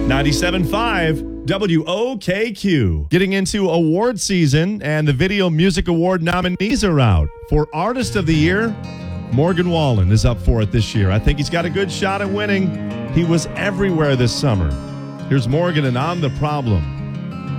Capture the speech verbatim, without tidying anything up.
ninety-seven point five W O K Q. Getting into award season, and the Video Music Award nominees are out. For Artist of the Year, Morgan Wallen is up for it this year. I think he's got a good shot at winning. He was everywhere this summer. Here's Morgan and I'm the Problem.